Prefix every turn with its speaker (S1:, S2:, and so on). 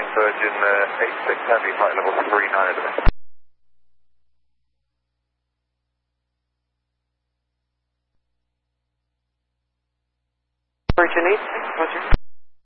S1: Virgin 86 Heavy, flight level 39 at the minute.
S2: Virgin 86, Roger.